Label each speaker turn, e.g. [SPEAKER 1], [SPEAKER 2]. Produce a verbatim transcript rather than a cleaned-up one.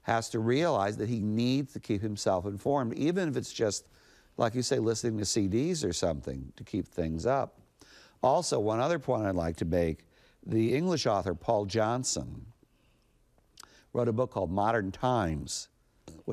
[SPEAKER 1] has to realize that he needs to keep himself informed, even if it's just, like you say, listening to C Ds or something to keep things up. Also, one other point I'd like to make, the English author Paul Johnson wrote a book called Modern Times,